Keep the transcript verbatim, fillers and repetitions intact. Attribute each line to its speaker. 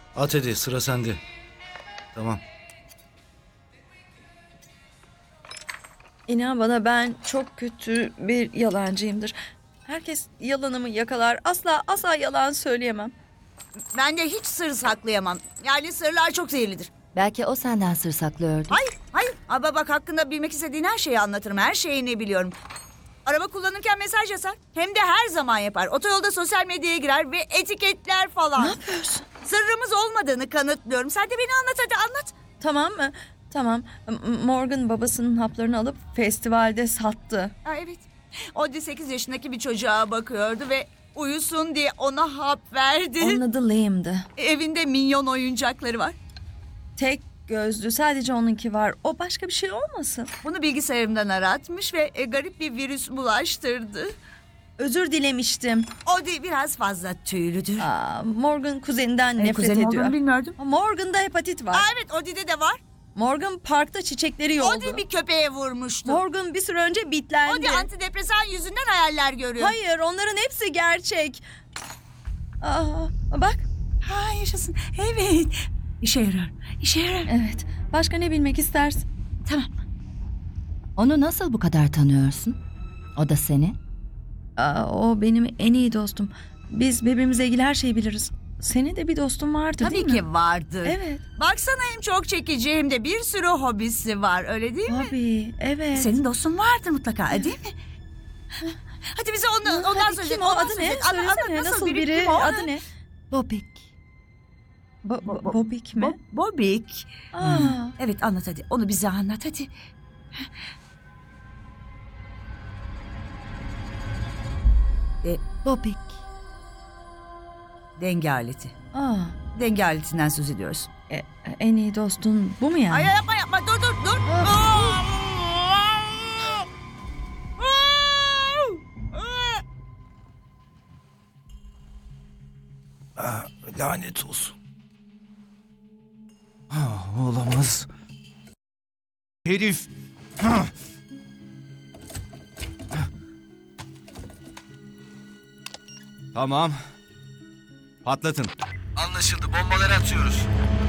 Speaker 1: At hadi, sıra sende. Tamam.
Speaker 2: İnan bana, ben çok kötü bir yalancıyımdır. Herkes yalanımı yakalar. Asla asla yalan söyleyemem.
Speaker 3: Ben de hiç sır saklayamam. Yani sırlar çok zehirlidir.
Speaker 4: Belki o senden sır saklıyordu.
Speaker 3: Hayır, hayır. Ama bak, hakkında bilmek istediğin her şeyi anlatırım. Her şeyini biliyorum. Araba kullanırken mesaj yazar. Hem de her zaman yapar. Otoyolda sosyal medyaya girer ve etiketler falan.
Speaker 2: Ne yapıyorsun?
Speaker 3: Sırrımız olmadığını kanıtlıyorum. Sen de beni anlat, hadi anlat.
Speaker 2: Tamam mı? Tamam. M- Morgan babasının haplarını alıp festivalde sattı.
Speaker 3: Ha, evet. Oddi sekiz yaşındaki bir çocuğa bakıyordu ve uyusun diye ona hap verdi.
Speaker 2: Onun adı Liam'dı.
Speaker 3: Evinde minyon oyuncakları var.
Speaker 2: Tek gözlü, sadece onunki var. O başka bir şey olmasın?
Speaker 3: Bunu bilgisayarımdan aratmış ve e, garip bir virüs bulaştırdı.
Speaker 2: Özür dilemiştim.
Speaker 3: Oddi biraz fazla tüylüdür.
Speaker 2: Aa, Morgan kuzeninden
Speaker 3: E,
Speaker 2: nefret
Speaker 3: kuzenim
Speaker 2: ediyor.
Speaker 3: olduğunu bilmiyordum.
Speaker 2: Morgan'da hepatit var.
Speaker 3: Aa, evet, Oddi'de de var.
Speaker 2: Morgan parkta çiçekleri yoldu.
Speaker 3: Oddi bir köpeğe vurmuştu.
Speaker 2: Morgan bir süre önce bitlendi.
Speaker 3: Oddi antidepresan yüzünden hayaller görüyor.
Speaker 2: Hayır, onların hepsi gerçek. Aa, bak.
Speaker 3: Ha, yaşasın. Evet. İşe yarar. İşe yarar.
Speaker 2: Evet. Başka ne bilmek istersin?
Speaker 3: Tamam.
Speaker 4: Onu nasıl bu kadar tanıyorsun? O da seni.
Speaker 2: Aa, o benim en iyi dostum. Biz birbirimize ilgili her şeyi biliriz. Senin de bir dostun vardı,
Speaker 3: Tabii
Speaker 2: değil mi?
Speaker 3: ki vardır.
Speaker 2: Evet.
Speaker 3: Baksana, hem çok çekici hem de bir sürü hobisi var, öyle değil mi?
Speaker 2: Tabii, evet.
Speaker 3: Senin dostun vardır mutlaka, değil mi? Hadi bize onu, ondan
Speaker 2: Hadi
Speaker 3: söz
Speaker 2: kim
Speaker 3: et.
Speaker 2: o?
Speaker 3: ondan
Speaker 2: Adı
Speaker 3: söz
Speaker 2: ne?
Speaker 3: et. Anla-
Speaker 2: Söylesene.
Speaker 3: anlat,
Speaker 2: Nasıl biri?
Speaker 3: kim o?
Speaker 2: Adı ne?
Speaker 4: Bobik.
Speaker 2: Bo- Bo- Bobik mi?
Speaker 3: Bo- Bobik.
Speaker 2: Aa,
Speaker 3: Evet, anlat hadi. Onu bize anlat hadi. E,
Speaker 4: Bobik.
Speaker 3: denge aleti.
Speaker 2: aa.
Speaker 3: Denge aletinden söz ediyoruz.
Speaker 2: E, en iyi dostun bu mu yani?
Speaker 3: Ay yapma yapma, dur dur dur.
Speaker 1: Ah, lanet olsun. Ah, olamaz. Herif. Ah. Tamam. Patlatın. Anlaşıldı. Bombaları atıyoruz.